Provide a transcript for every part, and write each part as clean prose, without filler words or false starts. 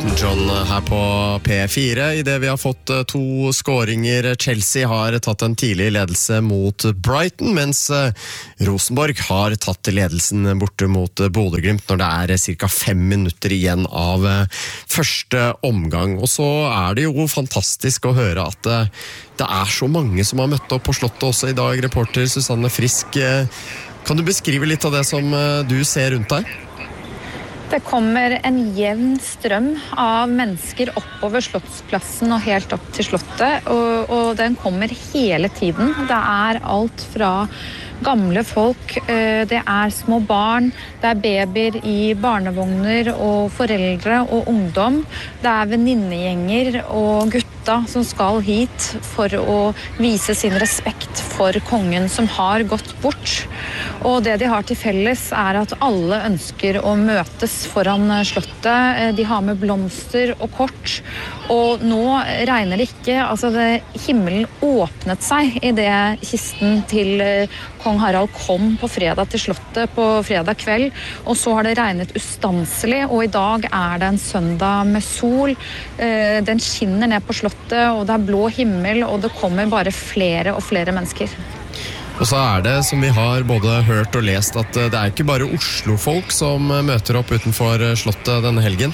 Elton John her på P4. I det vi har fått to skåringer. Chelsea har tatt en tidlig ledelse mot Brighton, mens Rosenborg har tatt ledelsen borte mot Bodø/Glimt når det er cirka 5 minutter igjen av første omgang. Og så er det jo fantastisk å høre at det er så mange som har møtt opp på Slottet også i dag. Reporter Susanne Frisk, kan du beskrive litt av det som du ser rundt deg? Det kommer en jevn strøm av mennesker oppover Slottsplassen og helt opp til Slottet, og den kommer hele tiden. Det er alt fra gamle folk, det er små barn, det er babyer i barnevogner og foreldre og ungdom. Det er venninnegjenger og gutta som skal hit for å vise sin respekt for kongen som har gått bort. Og det de har til felles er at alle ønsker å møtes foran Slottet. De har med blomster og kort, og nå regner det ikke. Altså himmelen åpnet seg i det kisten til kong Harald kom på fredag til Slottet på fredag kveld, og så har det regnet ustanselig, og i dag er det en søndag med sol. Den skinner ned på Slottet, og det er blå himmel, og det kommer bare flere og flere mennesker. Og så er det, som vi har både hørt og lest, at det er ikke bare Oslo-folk som møter opp utenfor Slottet denne helgen.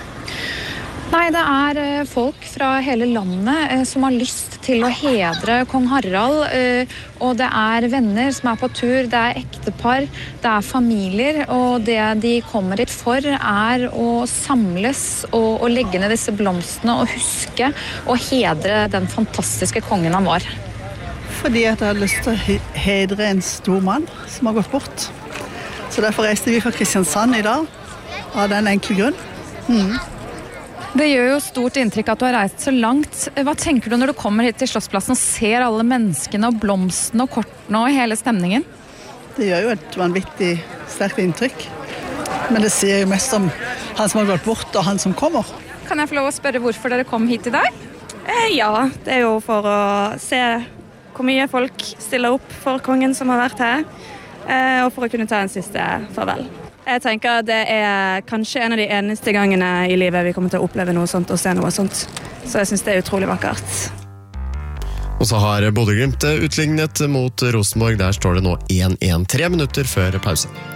Nei, det er folk fra hele landet som har lyst til å hedre kong Harald, og det er venner som er på tur, det er ektepar, det er familier, og det de kommer hit for er å samles og legge ned disse blomstene og huske og hedre den fantastiske kongen han var. Fordi at jeg hadde lyst til å hedre en stor mann som har gått bort. Så derfor reiste vi fra Kristiansand i dag, av den enkle grunn. Det gjør jo stort inntrykk at du har reist så langt. Hva tenker du når du kommer hit til Slottsplassen og ser alle menneskene og blomstene og kortene og hele stemningen? Det gjør jo et vanvittig sterkt inntrykk. Men det sier jo mest om han som har gått bort og han som kommer. Kan jeg få lov å spørre hvorfor dere kom hit i dag? Ja, det er jo for å se hvor mye folk stiller opp for kongen som har vært her, og for å kunne ta en siste farvel. Jeg tenker at det er kanskje en av de eneste gangene i livet vi kommer til å oppleve noe sånt og se noe sånt. Så jeg synes det er utrolig vakkert. Og så har Bodø/Glimt utlignet mot Rosenborg. Der står det nå 1-1, 3 minutter før pause.